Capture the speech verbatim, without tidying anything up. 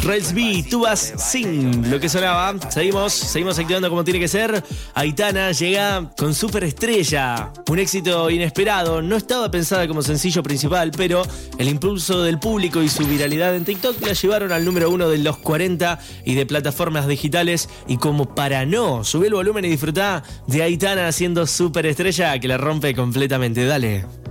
Rels B, tú vas sin lo que sonaba. Seguimos, seguimos activando como tiene que ser. Aitana llega con Superestrella, un éxito inesperado. No estaba pensada como sencillo principal, pero el impulso del público y su viralidad en TikTok la llevaron al número uno de los cuarenta y de plataformas digitales. Y como para no, subí el volumen y disfrutá de Aitana haciendo Superestrella, que la rompe completamente. Dale.